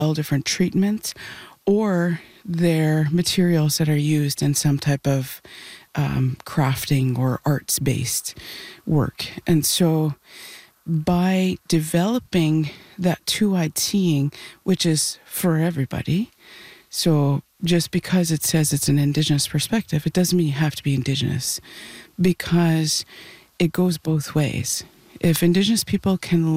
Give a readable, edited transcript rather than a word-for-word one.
all different treatments, or they're materials that are used in some type of crafting or arts-based work. And so by developing that two-eyed seeing, which is for everybody, so just because it says it's an Indigenous perspective, it doesn't mean you have to be Indigenous, because it goes both ways. If Indigenous people can